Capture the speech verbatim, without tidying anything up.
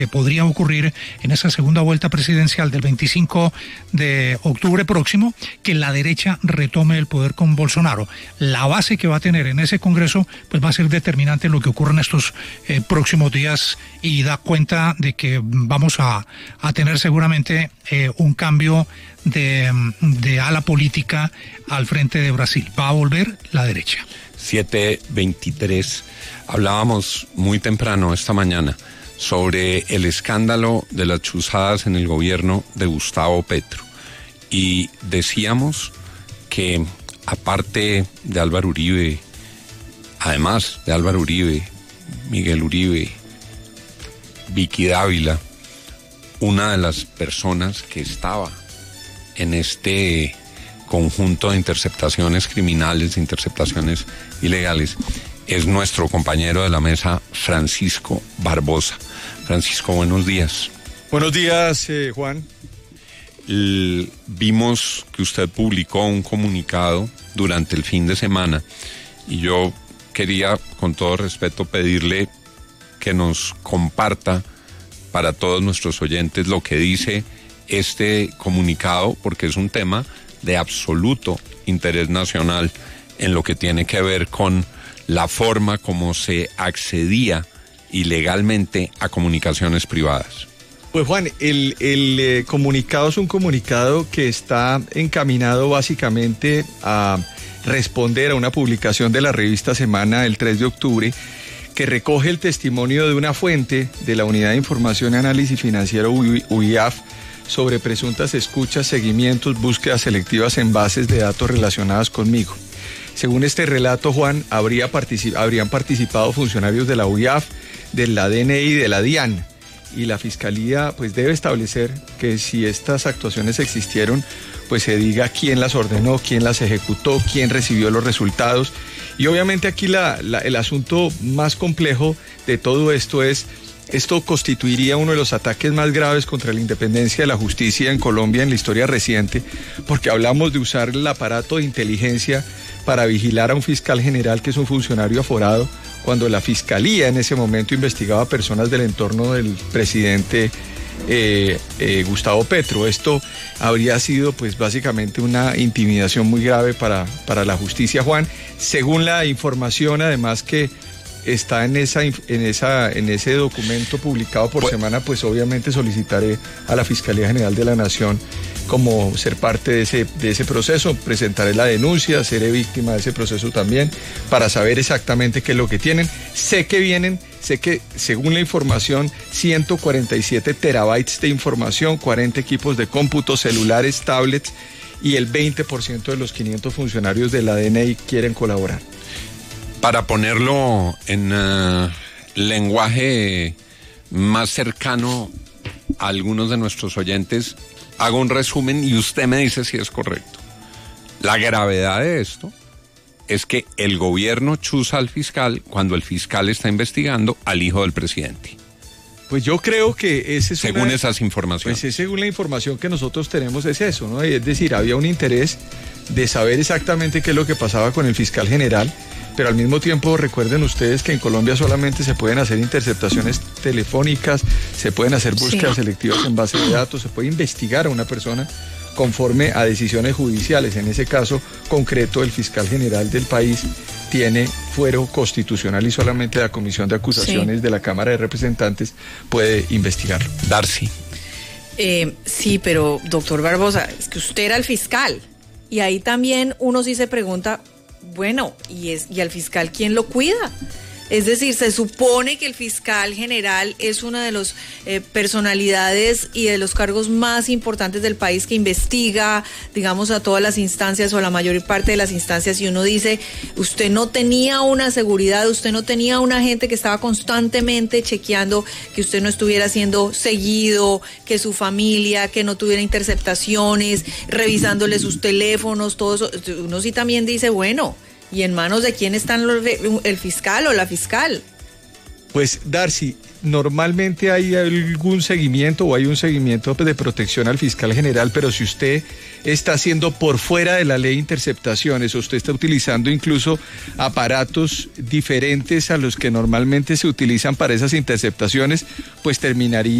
que podría ocurrir en esa segunda vuelta presidencial del veinticinco de octubre próximo, que la derecha retome el poder con Bolsonaro. La base que va a tener en ese Congreso pues va a ser determinante en lo que ocurre en estos eh, próximos días, y da cuenta de que vamos a, a tener seguramente eh, un cambio de, de ala política al frente de Brasil. Va a volver la derecha. siete veintitrés. Hablábamos muy temprano esta mañana sobre el escándalo de las chuzadas en el gobierno de Gustavo Petro. Y decíamos que aparte de Álvaro Uribe, además de Álvaro Uribe, Miguel Uribe, Vicky Dávila, una de las personas que estaba en este conjunto de interceptaciones criminales, de interceptaciones ilegales, es nuestro compañero de la mesa, Francisco Barbosa. Francisco, buenos días. Buenos días, eh, Juan. L- vimos que usted publicó un comunicado durante el fin de semana y yo quería, con todo respeto, pedirle que nos comparta para todos nuestros oyentes lo que dice este comunicado, porque es un tema de absoluto interés nacional en lo que tiene que ver con la forma como se accedía ilegalmente a comunicaciones privadas. Pues Juan, el, el eh, comunicado es un comunicado que está encaminado básicamente a responder a una publicación de la revista Semana el tres de octubre, que recoge el testimonio de una fuente de la Unidad de Información y Análisis Financiero U I A F sobre presuntas escuchas, seguimientos, búsquedas selectivas en bases de datos relacionadas conmigo. Según este relato, Juan, habría particip- habrían participado funcionarios de la U I A F, de la D N I y de la DIAN, y la Fiscalía pues debe establecer que si estas actuaciones existieron, pues se diga quién las ordenó, quién las ejecutó, quién recibió los resultados. Y obviamente aquí la, la, el asunto más complejo de todo esto es, esto constituiría uno de los ataques más graves contra la independencia de la justicia en Colombia en la historia reciente, porque hablamos de usar el aparato de inteligencia para vigilar a un fiscal general que es un funcionario aforado, cuando la Fiscalía en ese momento investigaba personas del entorno del presidente eh, eh, Gustavo Petro. Esto habría sido pues básicamente una intimidación muy grave para, para la justicia, Juan, según la información además que está en esa en esa en ese documento publicado por pues, Semana, pues obviamente solicitaré a la Fiscalía General de la Nación como ser parte de ese de ese proceso, presentaré la denuncia, seré víctima de ese proceso también para saber exactamente qué es lo que tienen. Sé que vienen, sé que según la información ciento cuarenta y siete terabytes de información, cuarenta equipos de cómputo, celulares, tablets, y el veinte por ciento de los quinientos funcionarios de la D N I quieren colaborar. Para ponerlo en uh, lenguaje más cercano a algunos de nuestros oyentes, hago un resumen y usted me dice si es correcto. La gravedad de esto es que el gobierno chuza al fiscal cuando el fiscal está investigando al hijo del presidente. Pues yo creo que ese es según una, esas informaciones. Pues es según la información que nosotros tenemos es eso, ¿no? Es decir, había un interés de saber exactamente qué es lo que pasaba con el fiscal general, pero al mismo tiempo recuerden ustedes que en Colombia solamente se pueden hacer interceptaciones telefónicas, se pueden hacer búsquedas sí. selectivas en base de datos, se puede investigar a una persona conforme a decisiones judiciales. En ese caso concreto, el fiscal general del país tiene fuero constitucional y solamente la Comisión de Acusaciones sí. de la Cámara de Representantes puede investigarlo. Darcy. Eh, sí, pero doctor Barbosa, es que usted era el fiscal y ahí también uno sí se pregunta, bueno, ¿y, es, y al fiscal quién lo cuida? Es decir, se supone que el fiscal general es una de las eh, personalidades y de los cargos más importantes del país que investiga, digamos, a todas las instancias o a la mayor parte de las instancias, y uno dice, usted no tenía una seguridad, usted no tenía una gente que estaba constantemente chequeando que usted no estuviera siendo seguido, que su familia, que no tuviera interceptaciones, revisándole sus teléfonos, todo eso. Uno sí también dice, bueno, ¿y en manos de quién están los, el fiscal o la fiscal? Pues, Darcy, normalmente hay algún seguimiento o hay un seguimiento de protección al fiscal general, pero si usted está haciendo por fuera de la ley interceptaciones o usted está utilizando incluso aparatos diferentes a los que normalmente se utilizan para esas interceptaciones, pues terminaría